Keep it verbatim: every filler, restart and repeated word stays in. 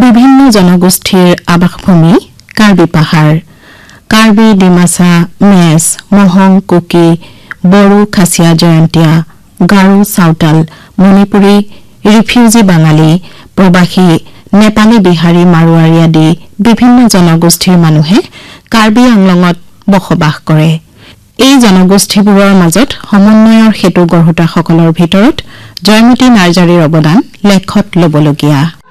বিভিন্ন জনগোষ্ঠীৰ আবাসভূমি কাৰ্বি পাহাৰ কাৰ্বি ডিমাছা মেছ মহং কুকি বড়ো খাচিয়া জয়ন্তীয়া গাৰো সাঁওতাল মণিপুৰী ৰিফিউজি বাঙালী প্ৰবাসী নেপালী বিহাৰী মাৰোৱাৰী আদি বিভিন্ন জনগোষ্ঠীৰ মানুহে কাৰ্বি আংলঙত বসবাস কৰে এই জনগোষ্ঠীবোৰৰ মাজত সমন্বয়ৰ হেতু গঢ়োতাসকলৰ ভিতৰত জয়মতী নাৰ্জাৰীৰ অৱদান লেখত লবলগীয়া